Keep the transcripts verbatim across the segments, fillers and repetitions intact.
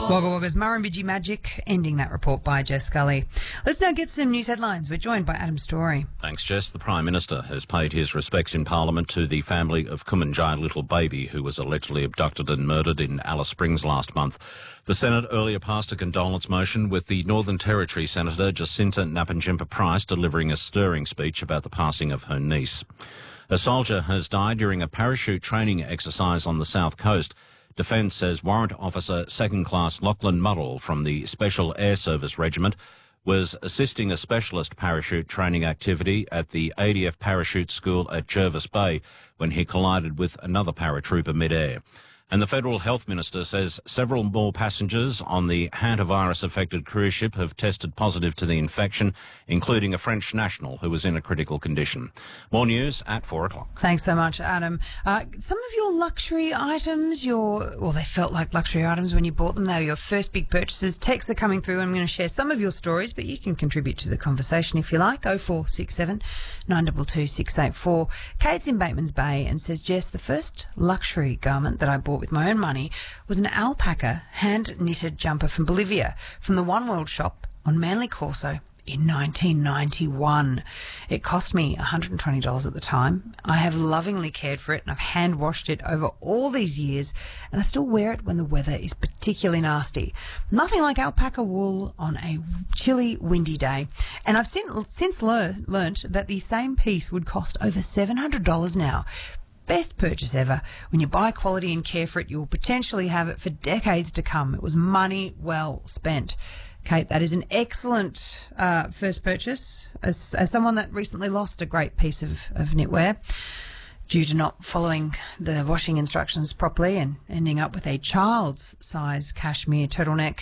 Wagga Wagga's Murrumbidgee Magic, ending that report by Jess Scully. Let's now get some news headlines. We're joined by Adam Story. Thanks, Jess. The Prime Minister has paid his respects in Parliament to the family of Kumanjai little baby who was allegedly abducted and murdered in Alice Springs last month. The Senate earlier passed a condolence motion with the Northern Territory Senator Jacinta Nappinjimpa-Price delivering a stirring speech about the passing of her niece. A soldier has died during a parachute training exercise on the south coast. Defence says Warrant Officer Second Class Lachlan Muddle from the Special Air Service Regiment was assisting a specialist parachute training activity at the A D F Parachute School at Jervis Bay when he collided with another paratrooper mid-air. And the Federal Health Minister says several more passengers on the hantavirus-affected cruise ship have tested positive to the infection, including a French national who was in a critical condition. More news at four o'clock. Thanks so much, Adam. Uh, some of your luxury items, your well, they felt like luxury items when you bought them. They were your first big purchases. Texts are coming through. I'm going to share some of your stories, but you can contribute to the conversation if you like. oh four six seven, nine two two, six eight four. Kate's in Bateman's Bay and says, Jess, the first luxury garment that I bought with my own money was an alpaca hand-knitted jumper from Bolivia from the One World shop on Manly Corso in nineteen ninety-one. It cost me one hundred twenty dollars at the time. I have lovingly cared for it and I've hand-washed it over all these years and I still wear it when the weather is particularly nasty. Nothing like alpaca wool on a chilly, windy day. And I've since, since lear- learnt that the same piece would cost over seven hundred dollars now. Best purchase ever. When you buy quality and care for it, you will potentially have it for decades to come. It was money well spent. Kate, that is an excellent uh, first purchase. As, as someone that recently lost a great piece of, of knitwear due to not following the washing instructions properly and ending up with a child's size cashmere turtleneck,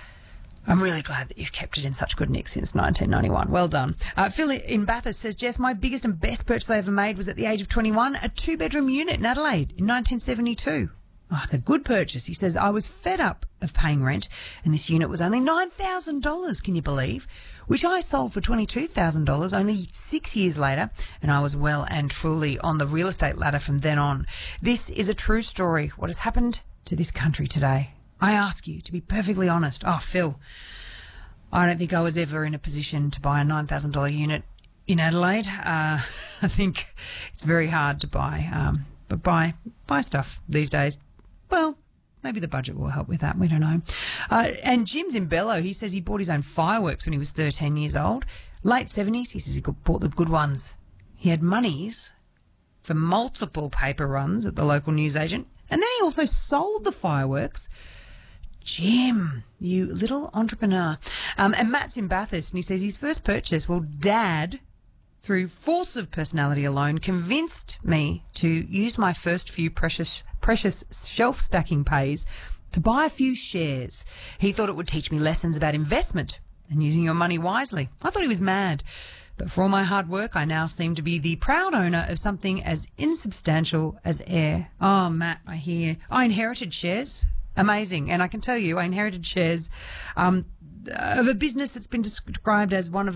I'm really glad that you've kept it in such good nick since nineteen ninety-one. Well done. Uh, Phil in Bathurst says, Jess, my biggest and best purchase I ever made was at the age of twenty-one, a two-bedroom unit in Adelaide in nineteen seventy-two. Oh, it's a good purchase. He says, I was fed up of paying rent and this unit was only nine thousand dollars, can you believe? Which I sold for twenty-two thousand dollars only six years later, and I was well and truly on the real estate ladder from then on. This is a true story. What has happened to this country today? I ask you to be perfectly honest. Oh, Phil, I don't think I was ever in a position to buy a nine thousand dollars unit in Adelaide. Uh, I think it's very hard to buy, um, but buy buy stuff these days. Well, maybe the budget will help with that. We don't know. Uh, and Jim's in Bello. He says he bought his own fireworks when he was thirteen years old. Late seventies, he says he bought the good ones. He had monies for multiple paper runs at the local newsagent, and then he also sold the fireworks. Jim, you little entrepreneur. Um, and Matt's in Bathurst, and he says his first purchase, well, Dad, through force of personality alone, convinced me to use my first few precious precious shelf-stacking pays to buy a few shares. He thought it would teach me lessons about investment and using your money wisely. I thought he was mad. But for all my hard work, I now seem to be the proud owner of something as insubstantial as air. Oh, Matt, I hear. I inherited shares. Amazing. And I can tell you, I inherited shares um, of a business that's been described as one of